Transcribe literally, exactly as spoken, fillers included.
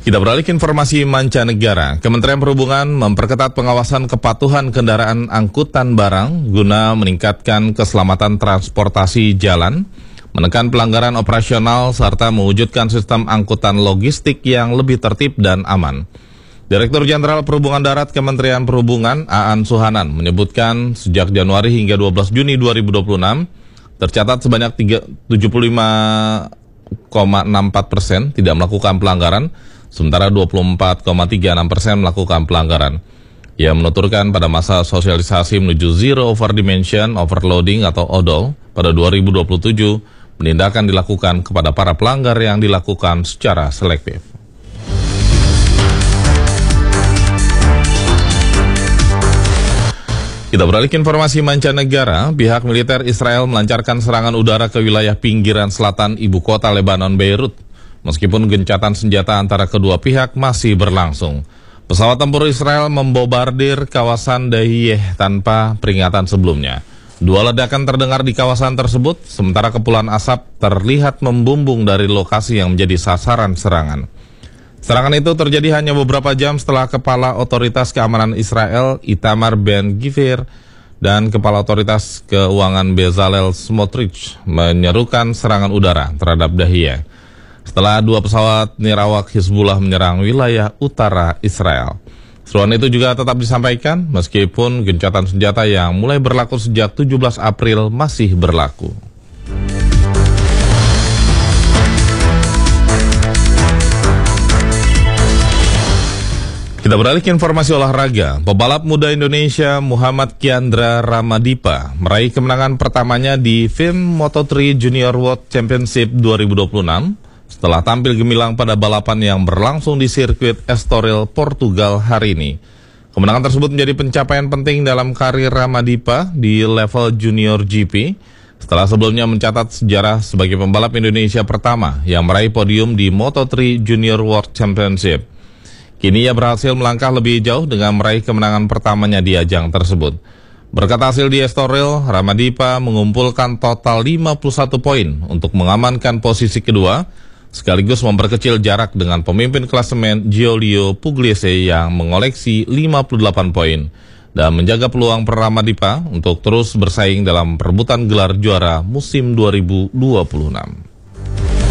Kita beralih ke informasi mancanegara. Kementerian Perhubungan memperketat pengawasan kepatuhan kendaraan angkutan barang guna meningkatkan keselamatan transportasi jalan, menekan pelanggaran operasional, serta mewujudkan sistem angkutan logistik yang lebih tertib dan aman. Direktur Jenderal Perhubungan Darat Kementerian Perhubungan, Aan Suhanan, menyebutkan sejak Januari hingga dua belas Juni dua ribu dua puluh enam, tercatat sebanyak tujuh puluh lima koma enam empat persen tidak melakukan pelanggaran, sementara dua puluh empat koma tiga enam persen melakukan pelanggaran. Ia menuturkan pada masa sosialisasi menuju Zero Over Dimension Overloading atau O D O L pada dua ribu dua puluh tujuh, penindakan dilakukan kepada para pelanggar yang dilakukan secara selektif. Kita beralih ke informasi mancanegara. Pihak militer Israel melancarkan serangan udara ke wilayah pinggiran selatan ibu kota Lebanon, Beirut, meskipun gencatan senjata antara kedua pihak masih berlangsung. Pesawat tempur Israel membombardir kawasan Dahiyeh tanpa peringatan sebelumnya. Dua ledakan terdengar di kawasan tersebut, sementara kepulan asap terlihat membumbung dari lokasi yang menjadi sasaran serangan. Serangan itu terjadi hanya beberapa jam setelah Kepala Otoritas Keamanan Israel Itamar Ben-Gvir dan Kepala Otoritas Keuangan Bezalel Smotrich menyerukan serangan udara terhadap Dahiyeh setelah dua pesawat nirawak Hizbullah menyerang wilayah utara Israel. Seruan itu juga tetap disampaikan meskipun gencatan senjata yang mulai berlaku sejak tujuh belas April masih berlaku. Kita beralih ke informasi olahraga. Pebalap muda Indonesia Muhammad Kiandra Ramadipa meraih kemenangan pertamanya di F I M Moto tiga Junior World Championship dua ribu dua puluh enam setelah tampil gemilang pada balapan yang berlangsung di sirkuit Estoril, Portugal hari ini. Kemenangan tersebut menjadi pencapaian penting dalam karir Ramadipa di level Junior G P setelah sebelumnya mencatat sejarah sebagai pembalap Indonesia pertama yang meraih podium di Moto tiga Junior World Championship. Kini ia berhasil melangkah lebih jauh dengan meraih kemenangan pertamanya di ajang tersebut. Berkat hasil di Estoril, Ramadipa mengumpulkan total lima puluh satu poin untuk mengamankan posisi kedua, sekaligus memperkecil jarak dengan pemimpin klasemen Giulio Pugliese yang mengoleksi lima puluh delapan poin, dan menjaga peluang per Ramadipa untuk terus bersaing dalam perebutan gelar juara musim dua ribu dua puluh enam.